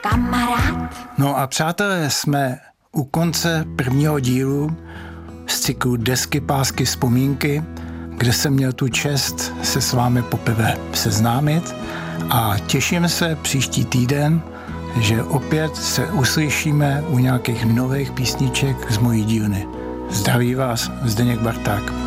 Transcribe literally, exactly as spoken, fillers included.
kamarád. No a přátelé, jsme u konce prvního dílu z cyklu Desky, pásky, vzpomínky, kde jsem měl tu čest se s vámi poprvé seznámit a těším se příští týden, že opět se uslyšíme u nějakých nových písniček z mojí dílny. Zdraví vás Zdeněk Barták.